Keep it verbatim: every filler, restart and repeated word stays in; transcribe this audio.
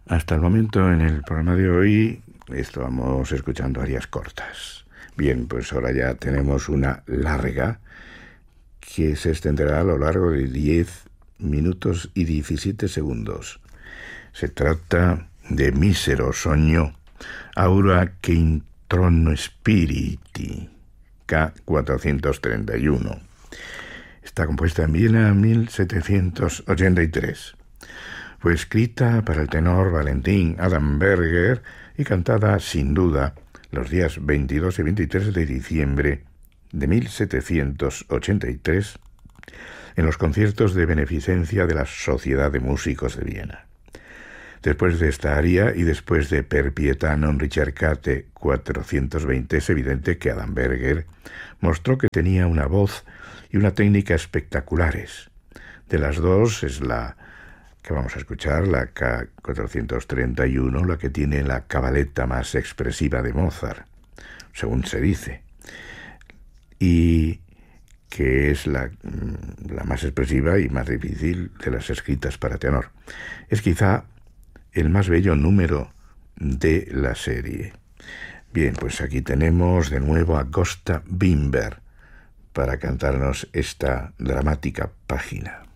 Hasta el momento en el programa de hoy estamos escuchando arias cortas. Bien, pues ahora ya tenemos una larga que se extenderá a lo largo de diez minutos y diecisiete segundos. Se trata de Mísero sogno, aura che in trono spiriti, K cuatrocientos treinta y uno. Está compuesta en Viena en mil setecientos ochenta y tres. Fue escrita para el tenor Valentin Adam Berger y cantada, sin duda, los días veintidós y veintitrés de diciembre de mil setecientos ochenta y tres en los conciertos de beneficencia de la Sociedad de Músicos de Viena. Después de esta aria y después de Per pietà non ricercate cuatrocientos veinte, es evidente que Adam Berger mostró que tenía una voz y una técnica espectaculares. De las dos es la que vamos a escuchar, la K cuatrocientos treinta y uno, la que tiene la cabaleta más expresiva de Mozart, según se dice, y que es la, la más expresiva y más difícil de las escritas para tenor. Es quizá el más bello número de la serie. Bien, pues aquí tenemos de nuevo a Gösta Winberg para cantarnos esta dramática página.